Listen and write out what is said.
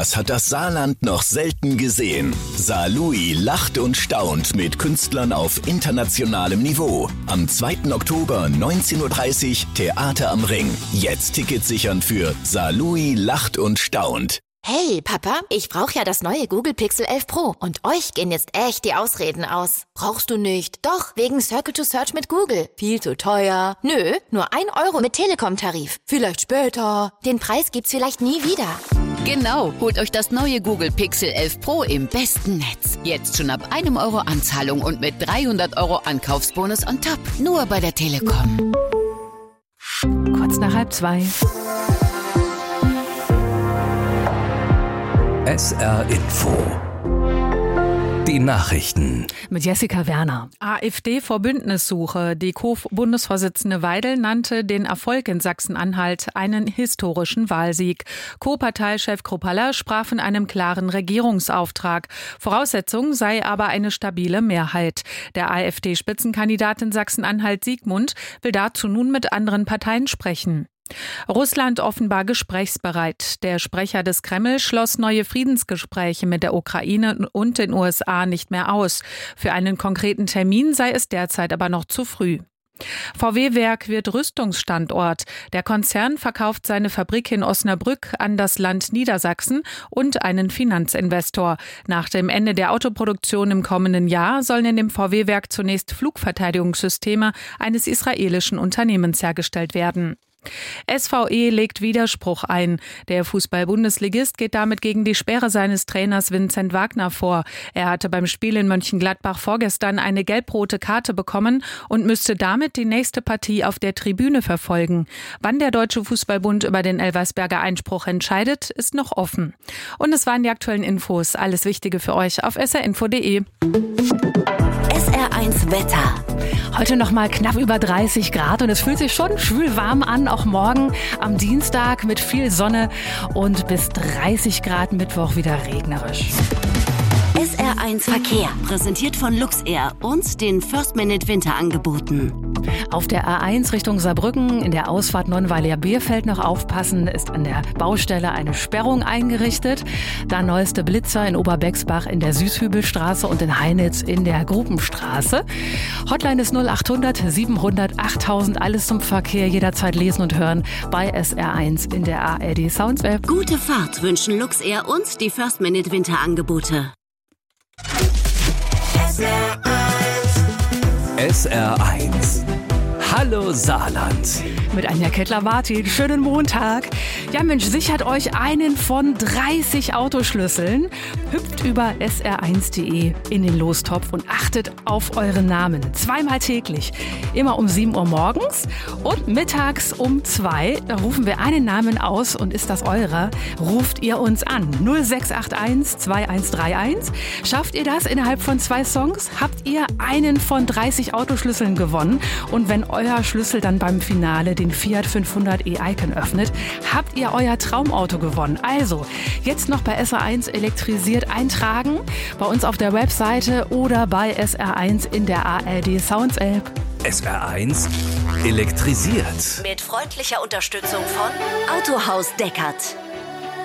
Sowas hat das Saarland noch selten gesehen. Saarlouis lacht und staunt mit Künstlern auf internationalem Niveau. Am 2. Oktober 19.30 Uhr Theater am Ring. Jetzt Tickets sichern für Saarlouis lacht und staunt. Hey, Papa, ich brauche ja das neue Google Pixel 11 Pro. Und euch gehen jetzt echt die Ausreden aus. Brauchst du nicht? Doch, wegen Circle to Search mit Google. Viel zu teuer. Nö, nur 1 Euro mit Telekom-Tarif. Vielleicht später. Den Preis gibt's vielleicht nie wieder. Genau, holt euch das neue Google Pixel 11 Pro im besten Netz. Jetzt schon ab 1 Euro Anzahlung und mit 300 Euro Ankaufsbonus on top. Nur bei der Telekom. Kurz nach 1:30. SR Info. Die Nachrichten. Mit Jessica Werner. AfD vor Bündnissuche. Die Co-Bundesvorsitzende Weidel nannte den Erfolg in Sachsen-Anhalt einen historischen Wahlsieg. Co-Parteichef Kruppalla sprach von einem klaren Regierungsauftrag. Voraussetzung sei aber eine stabile Mehrheit. Der AfD-Spitzenkandidat in Sachsen-Anhalt Siegmund will dazu nun mit anderen Parteien sprechen. Russland offenbar gesprächsbereit. Der Sprecher des Kreml schloss neue Friedensgespräche mit der Ukraine und den USA nicht mehr aus. Für einen konkreten Termin sei es derzeit aber noch zu früh. VW-Werk wird Rüstungsstandort. Der Konzern verkauft seine Fabrik in Osnabrück an das Land Niedersachsen und einen Finanzinvestor. Nach dem Ende der Autoproduktion im kommenden Jahr sollen in dem VW-Werk zunächst Flugverteidigungssysteme eines israelischen Unternehmens hergestellt werden. SVE legt Widerspruch ein. Der Fußball-Bundesligist geht damit gegen die Sperre seines Trainers Vincent Wagner vor. Er hatte beim Spiel in Mönchengladbach vorgestern eine gelb-rote Karte bekommen und müsste damit die nächste Partie auf der Tribüne verfolgen. Wann der Deutsche Fußballbund über den Elversberger Einspruch entscheidet, ist noch offen. Und es waren die aktuellen Infos. Alles Wichtige für euch auf srinfo.de. SR1 Wetter. Heute noch mal knapp über 30 Grad und es fühlt sich schon schwül warm an, auch morgen am Dienstag mit viel Sonne und bis 30 Grad Mittwoch wieder regnerisch. SR1 Verkehr, präsentiert von Luxair und den First Minute Winterangeboten. Auf der A1 Richtung Saarbrücken in der Ausfahrt Nonnweiler-Bierfeld noch aufpassen, ist an der Baustelle eine Sperrung eingerichtet. Dann neueste Blitzer in Oberbexbach in der Süßhübelstraße und in Heinitz in der Grubenstraße. Hotline ist 0800 700 8000, alles zum Verkehr, jederzeit lesen und hören bei SR1 in der ARD Sounds App. Gute Fahrt wünschen Luxair und die First Minute Winterangebote. SR1. Hallo Saarland. Mit Anja Kettler-Martin. Schönen Montag. Ja Mensch, sichert euch einen von 30 Autoschlüsseln. Hüpft über sr1.de in den Lostopf und achtet auf eure Namen. 2-mal täglich. Immer um 7 Uhr morgens und mittags um 2. Da rufen wir einen Namen aus und ist das eurer, ruft ihr uns an. 0681 2131. Schafft ihr das innerhalb von 2 Songs? Habt ihr einen von 30 Autoschlüsseln gewonnen. Und wenn euer Schlüssel dann beim Finale den Fiat 500 e-Icon öffnet, habt ihr euer Traumauto gewonnen. Also, jetzt noch bei SR1 elektrisiert eintragen, bei uns auf der Webseite oder bei SR1 in der ARD Sounds App. SR1 elektrisiert. Mit freundlicher Unterstützung von Autohaus Deckert.